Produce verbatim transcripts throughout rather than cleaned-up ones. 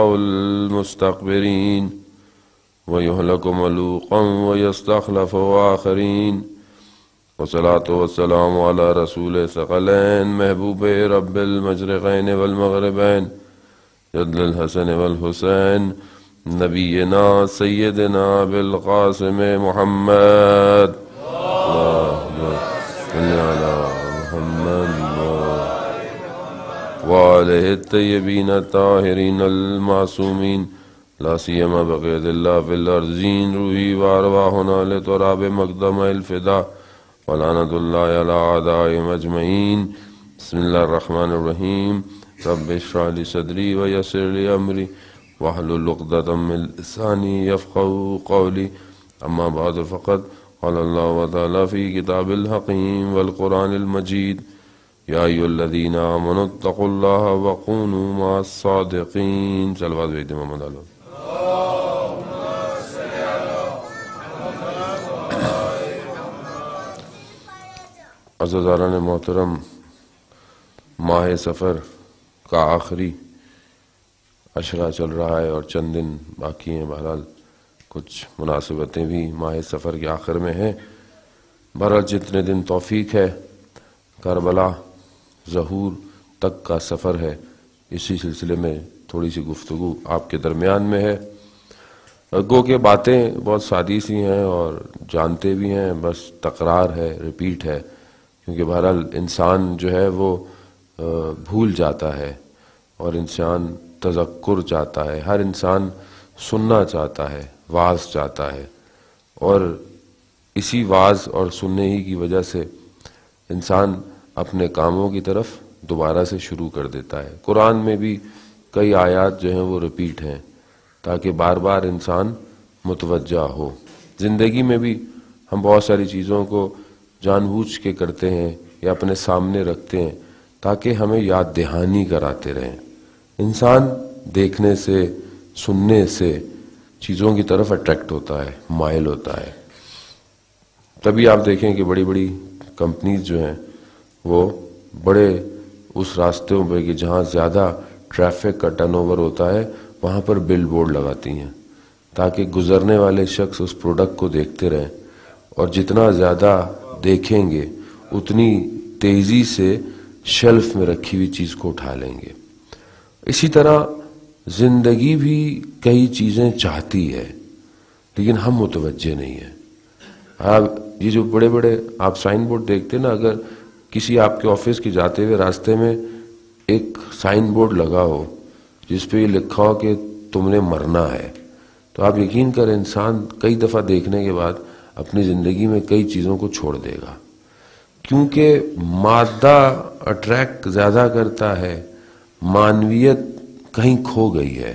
المستكبرين ويهلك ملوقا ويستخلف آخرين والصلاة والسلام على رسول ثقلين محبوب رب المشرقين والمغربين جد الحسن والحسين نبينا سيدنا بالقاسم محمد اللهم صل على محمد وآله الطيبين الطاهرين المعصومين لا سيما بقية الله في الأرضين روحي وأرواحنا لتراب مقدم الفداء ولعنة الله على أعدائهم أجمعين. بسم الله الرحمن الرحيم. رب اشرح لي صدري ويسر لي أمري واحلل عقدة من لساني يفقهوا قولي. أما بعد فقد قال الله تعالى في كتاب الحكيم والقرآن المجيد يا أيها الذين آمنوا اتقوا الله وكونوا مع الصادقين. صلوات بيت محمد عليه. عزیزان محترم، ماہ سفر کا آخری عشرہ چل رہا ہے اور چند دن باقی ہیں. بہرحال کچھ مناسبتیں بھی ماہ سفر کے آخر میں ہیں. بہرحال جتنے دن توفیق ہے کربلا ظہور تک کا سفر ہے، اسی سلسلے میں تھوڑی سی گفتگو آپ کے درمیان میں ہے. گو کہ باتیں بہت سادی سی ہیں اور جانتے بھی ہیں، بس تکرار ہے، ریپیٹ ہے، کیونکہ بہرحال انسان جو ہے وہ بھول جاتا ہے اور انسان تذکر چاہتا ہے. ہر انسان سننا چاہتا ہے، واعظ چاہتا ہے، اور اسی واعظ اور سننے ہی کی وجہ سے انسان اپنے کاموں کی طرف دوبارہ سے شروع کر دیتا ہے. قرآن میں بھی کئی آیات جو ہیں وہ ریپیٹ ہیں تاکہ بار بار انسان متوجہ ہو. زندگی میں بھی ہم بہت ساری چیزوں کو جان بوجھ کے کرتے ہیں یا اپنے سامنے رکھتے ہیں تاکہ ہمیں یاد دہانی کراتے رہیں. انسان دیکھنے سے، سننے سے چیزوں کی طرف اٹریکٹ ہوتا ہے، مائل ہوتا ہے. تبھی آپ دیکھیں کہ بڑی بڑی کمپنیز جو ہیں وہ بڑے اس راستوں پہ کہ جہاں زیادہ ٹریفک کا ٹرن اوور ہوتا ہے وہاں پر بل بورڈ لگاتی ہیں تاکہ گزرنے والے شخص اس پروڈکٹ کو دیکھتے رہیں، اور جتنا زیادہ دیکھیں گے اتنی تیزی سے شیلف میں رکھی ہوئی چیز کو اٹھا لیں گے. اسی طرح زندگی بھی کئی چیزیں چاہتی ہے لیکن ہم متوجہ نہیں ہیں. آپ یہ جو بڑے بڑے آپ سائن بورڈ دیکھتے نا، اگر کسی آپ کے آفس کے جاتے ہوئے راستے میں ایک سائن بورڈ لگا ہو جس پہ یہ لکھا ہو کہ تم نے مرنا ہے، تو آپ یقین کریں انسان کئی دفعہ دیکھنے کے بعد اپنی زندگی میں کئی چیزوں کو چھوڑ دے گا، کیونکہ مادہ اٹریکٹ زیادہ کرتا ہے، معنویت کہیں کھو گئی ہے،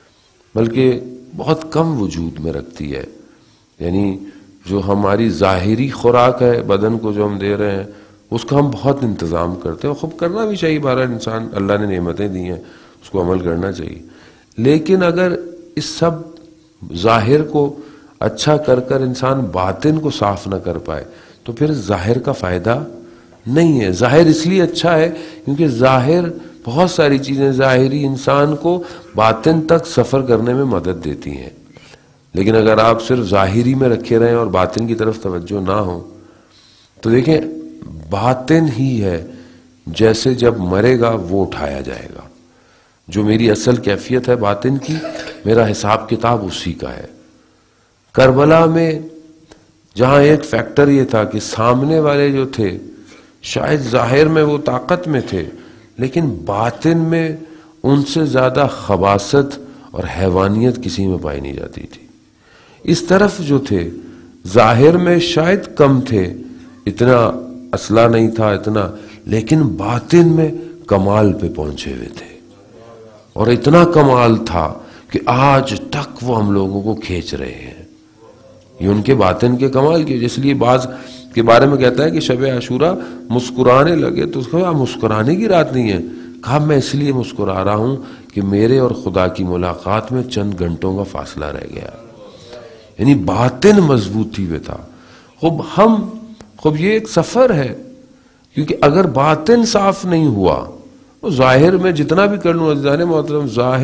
بلکہ بہت کم وجود میں رکھتی ہے. یعنی جو ہماری ظاہری خوراک ہے بدن کو جو ہم دے رہے ہیں اس کا ہم بہت انتظام کرتے ہیں، اور خوب کرنا بھی چاہیے. بہرحال انسان اللہ نے نعمتیں دی ہیں اس کو عمل کرنا چاہیے، لیکن اگر اس سب ظاہر کو اچھا کر کر انسان باطن کو صاف نہ کر پائے تو پھر ظاہر کا فائدہ نہیں ہے. ظاہر اس لیے اچھا ہے کیونکہ ظاہر بہت ساری چیزیں ظاہری انسان کو باطن تک سفر کرنے میں مدد دیتی ہیں، لیکن اگر آپ صرف ظاہری میں رکھے رہیں اور باطن کی طرف توجہ نہ ہو تو دیکھیں باطن ہی ہے جیسے جب مرے گا وہ اٹھایا جائے گا. جو میری اصل کیفیت ہے باطن کی، میرا حساب کتاب اسی کا ہے. کربلا میں جہاں ایک فیکٹر یہ تھا کہ سامنے والے جو تھے شاید ظاہر میں وہ طاقت میں تھے لیکن باطن میں ان سے زیادہ خباثت اور حیوانیت کسی میں پائی نہیں جاتی تھی. اس طرف جو تھے ظاہر میں شاید کم تھے، اتنا اسلحہ نہیں تھا اتنا، لیکن باطن میں کمال پہ پہنچے ہوئے تھے، اور اتنا کمال تھا کہ آج تک وہ ہم لوگوں کو کھینچ رہے ہیں. یہ ان کے باطن کے کمال کی، اس لیے بعض کے بارے میں کہتا ہے کہ شب عاشورہ مسکرانے لگے تو اس کو مسکرانے کی رات نہیں ہے. کہا میں اس لیے مسکرا رہا ہوں کہ میرے اور خدا کی ملاقات میں چند گھنٹوں کا فاصلہ رہ گیا. یعنی باطن مضبوطی پہ تھا. خب ہم خب یہ ایک سفر ہے، کیونکہ اگر باطن صاف نہیں ہوا، ظاہر میں جتنا بھی کر لوں عزیزان محترم، ظاہر